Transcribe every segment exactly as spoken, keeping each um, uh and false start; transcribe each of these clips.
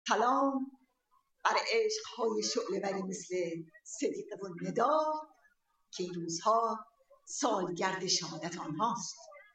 سلام بر عشقهای شعله‌وری مثل صدیق و ندا که این روزها سالگرد شهادت آنهاست.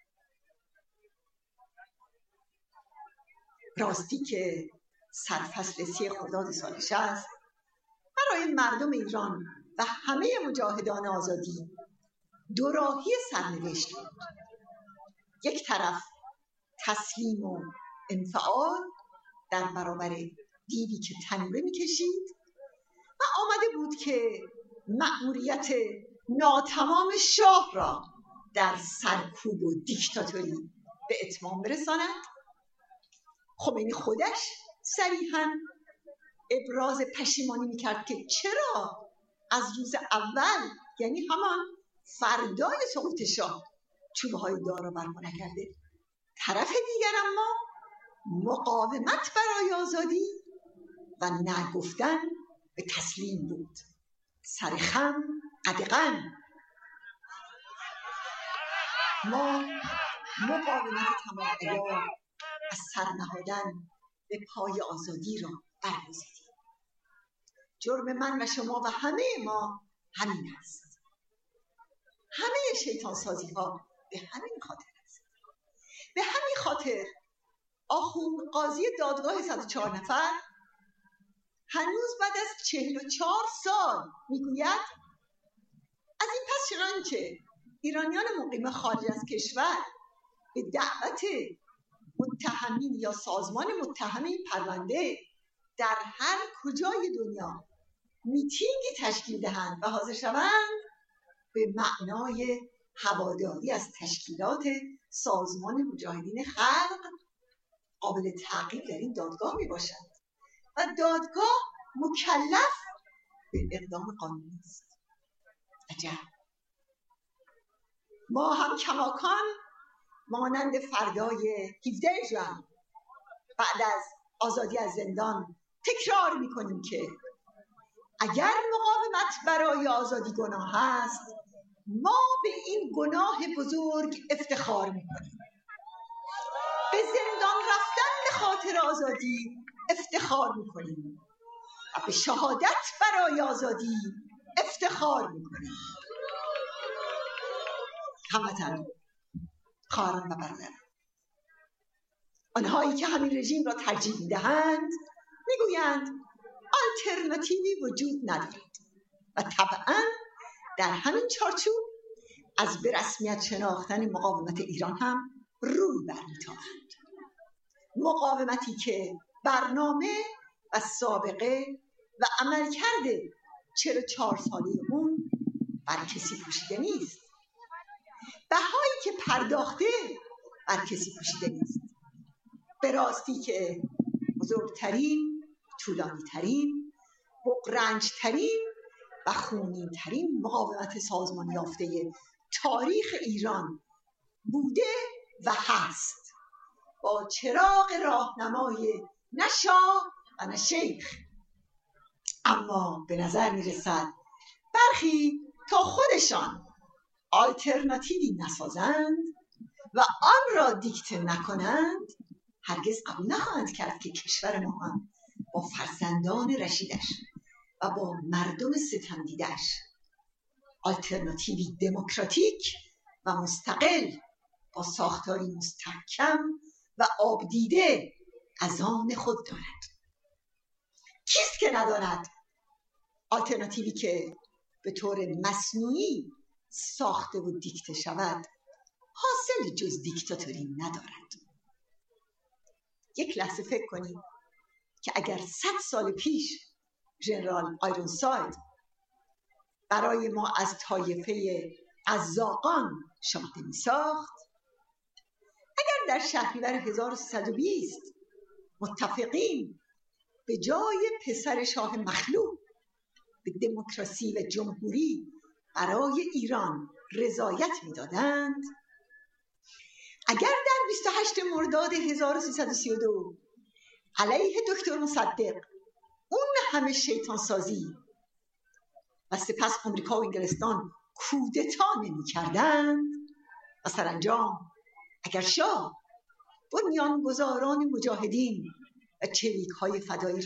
راستی که سرفصل سی خرداد سال شصت برای مردم ایران و همه مجاهدان آزادی دو راهی سرنوشت بود. یک طرف تسلیم و انفعال در برابر دیوی که تنوره می‌کشید و آمده بود که مأموریت ناتمام شاه را در سرکوب و دیکتاتوری به اتمام برساند. خمینی خودش صریحاً ابراز پشیمانی می‌کرد که چرا از روز اول، یعنی همان فردای سقوط شاه، چوبه‌های دار را برپا نکرده. طرف دیگر اما مقاومت برای آزادی و نگفتن به تسلیم بود. سرخم قدغن. ما مقاومت تمام عیار از سر نهادن به پای آزادی را برگزیدیم. جرم من و شما و همه ما همین است. همه شیطان سازی ها به همین خاطر است. به همین خاطر آخوند قاضی دادگاه صد و چهار نفر هنوز بعد از چهل و چهار سال میگوید از این پس چنانچه ایرانیان مقیم خارج از کشور به دعوت متهمین یا سازمان متهم این پرونده در هر کجای دنیا میتینگی تشکیل دهند و حاضر شوند، به معنای هواداری از تشکیلات سازمان مجاهدین خلق قابل تعقیب در این دادگاه می باشد و دادگاه مکلف به اقدام قانونی است. عجب. ما هم کماکان مانند فردای هفدهم ژوئن بعد از آزادی از زندان تکرار می کنیم که اگر مقاومت برای آزادی گناه است، ما به این گناه بزرگ افتخار می کنیم. به زندان رفتن به خاطر آزادی افتخار می کنیم و به شهادت برای آزادی افتخار می کنیم. هموطن، خواهران و برادران، آنهایی که همین رژیم را ترجیح می‌دهند میگویند آلترناتیوی وجود ندارد و طبعاً در همین چارچوب از به رسمیت شناختن مقاومت ایران هم روی برمی‌تابند. مقاومتی که برنامه و سابقه و عملکرد چهل و چهار ساله اون بر کسی پوشیده نیست. بهایی که پرداخته بر کسی پوشیده نیست. به راستی که بزرگترین، طولانی‌ترین، بغرنج‌ترین و خونین‌ترین مقاومت سازمان یافته تاریخ ایران بوده و هست، با چراغ راهنمای نه شاه و نه شیخ. اما به نظر میرسد برخی تا خودشان آلترناتیوی نسازند و آن را دیکته نکنند، هرگز قبول نخواهند کرد که کشور ما هم با فرزندان رشیدش و با مردم ستمدیدش آلترناتیوی دموکراتیک و مستقل با ساختاری مستحکم و آبدیده از آن خود دارد. کیست که نداند آلترناتیوی که به طور مصنوعی ساخته و دیکته شود حاصل جز دیکتاتوری ندارد. یک لحظه فکر کنید که اگر صد سال پیش ژنرال آیرونساید برای ما از طایفه عزاقان شاهده می ساخت، اگر در شهریور هزار و سیصد و بیست متفقین به جای پسر شاه مخلوع به دموکراسی و جمهوری برای ایران رضایت می‌دادند، اگر در بیست و هشتم مرداد هزار و سیصد و سی و دو علیه دکتر مصدق اون همه شیطان سازی و سپس آمریکا و انگلستان کودتا نمی‌کردند و سرانجام اگر شاه بنیانگذاران مجاهدین و چریک های فدایی